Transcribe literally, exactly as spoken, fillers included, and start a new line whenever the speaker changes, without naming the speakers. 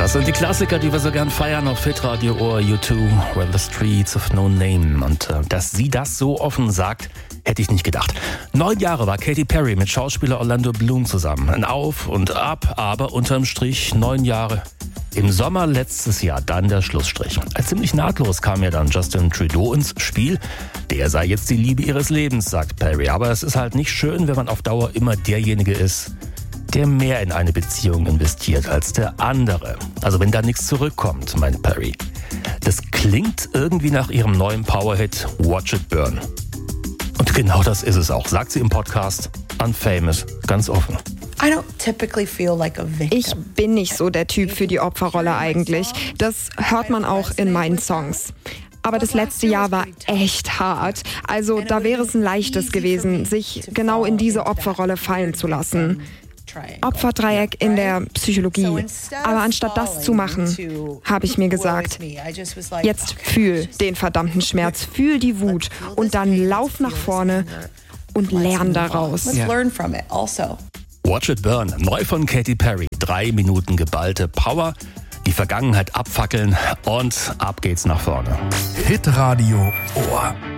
Das sind die Klassiker, die wir so gern feiern auf Hitradio Ohr, U zwei, When the Streets of No Name. Und äh, dass sie das so offen sagt, hätte ich nicht gedacht. Neun Jahre war Katy Perry mit Schauspieler Orlando Bloom zusammen. Ein Auf und Ab, aber unterm Strich neun Jahre. Im Sommer letztes Jahr dann der Schlussstrich. Ziemlich nahtlos kam ja dann Justin Trudeau ins Spiel. Der sei jetzt die Liebe ihres Lebens, sagt Perry. Aber es ist halt nicht schön, wenn man auf Dauer immer derjenige ist, der mehr in eine Beziehung investiert als der andere. Also wenn da nichts zurückkommt, meint Perry. Das klingt irgendwie nach ihrem neuen Powerhit Watch It Burn. Und genau das ist es auch, sagt sie im Podcast Unfamous, ganz offen.
Ich bin nicht so der Typ für die Opferrolle eigentlich. Das hört man auch in meinen Songs. Aber das letzte Jahr war echt hart. Also da wäre es ein leichtes gewesen, sich genau in diese Opferrolle fallen zu lassen. Opferdreieck in der Psychologie. Aber anstatt das zu machen, habe ich mir gesagt, jetzt fühl den verdammten Schmerz, fühl die Wut und dann lauf nach vorne und lern daraus.
Ja. Watch It Burn, neu von Katy Perry. Drei Minuten geballte Power, die Vergangenheit abfackeln und ab geht's nach vorne.
Hitradio Ohr.